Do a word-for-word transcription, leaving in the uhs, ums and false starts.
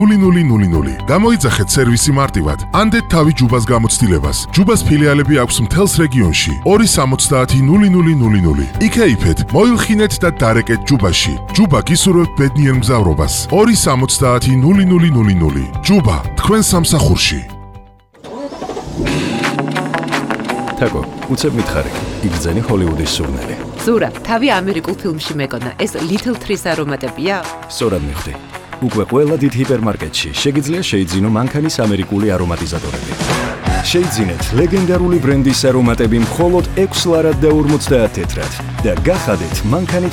ნული ნული ნული ნული. გამოიძახეთ სერვისი მარტივად. ანდეთ თავი ჯუბას გამოცდილებას. ჯუბას ფილიალები აქვს მთელს რეგიონში. ორი სამოცდაათი ნული ნული ნული ნული. იქეიფეთ, მოილხინეთ და დარეკეთ ჯუბაში. ჯუბა გისურვებთ ბედნიერ მგზავრობას. ორი სამოცდაათი ნული ნული ნული ნული. ჯუბა, თქვენ სამსახურში. თაკო, უცებ მითხარი. იგრძენი ჰოლივუდის სურნელი. ზურა, თავი ამერიკულ ფილმში მეკონა. ეს Little Trees არომატებია? სწორად მიხვდი. უკვე ყველა დიდ ჰიპერმარკეტში შეგიძლია შეიძინო მანქანის ამერიკული არომატიზატორები. შეიძინეთ ლეგენდარული ბრენდის არომატები მხოლოდ ექვს ლარად და ორმოცდაათ თეთრად და გახადეთ მანქანით